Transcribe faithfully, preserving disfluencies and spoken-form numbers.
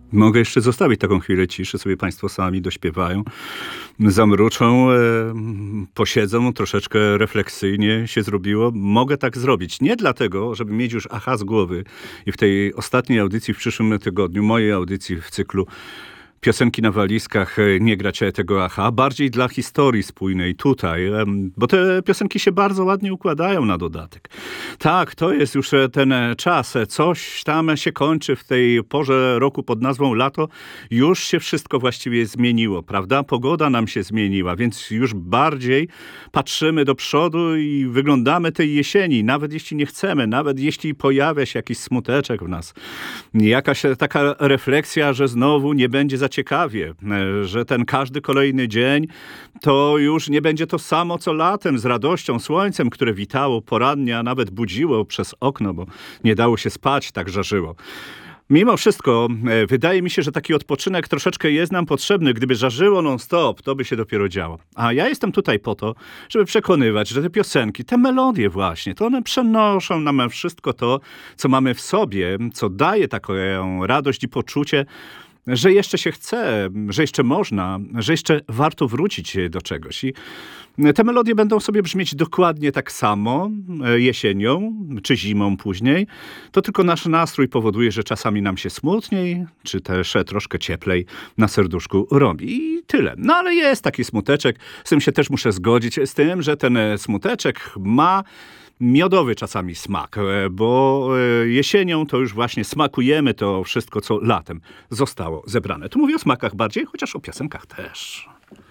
Mogę jeszcze zostawić taką chwilę ciszy, sobie państwo sami dośpiewają, zamruczą, e, posiedzą, troszeczkę refleksyjnie się zrobiło. Mogę tak zrobić. Nie dlatego, żeby mieć już aha z głowy i w tej ostatniej audycji w przyszłym tygodniu, mojej audycji w cyklu Piosenki na walizkach, nie grać tego aha, bardziej dla historii spójnej tutaj, bo te piosenki się bardzo ładnie układają na dodatek. Tak, to jest już ten czas, coś tam się kończy w tej porze roku pod nazwą lato, już się wszystko właściwie zmieniło, prawda? Pogoda nam się zmieniła, więc już bardziej patrzymy do przodu i wyglądamy tej jesieni, nawet jeśli nie chcemy, nawet jeśli pojawia się jakiś smuteczek w nas, jakaś taka refleksja, że znowu nie będzie za ciekawie, że ten każdy kolejny dzień to już nie będzie to samo co latem z radością, słońcem, które witało porannie, a nawet budziło przez okno, bo nie dało się spać, tak żarzyło. Mimo wszystko, wydaje mi się, że taki odpoczynek troszeczkę jest nam potrzebny. Gdyby żarzyło non-stop, to by się dopiero działo. A ja jestem tutaj po to, żeby przekonywać, że te piosenki, te melodie właśnie, to one przenoszą nam wszystko to, co mamy w sobie, co daje taką radość i poczucie, że jeszcze się chce, że jeszcze można, że jeszcze warto wrócić do czegoś. I te melodie będą sobie brzmieć dokładnie tak samo jesienią, czy zimą później. To tylko nasz nastrój powoduje, że czasami nam się smutniej, czy też troszkę cieplej na serduszku robi. I tyle. No ale jest taki smuteczek, z tym się też muszę zgodzić, z tym, że ten smuteczek ma miodowy czasami smak, bo jesienią to już właśnie smakujemy to wszystko, co latem zostało zebrane. Tu mówię o smakach bardziej, chociaż o piosenkach też.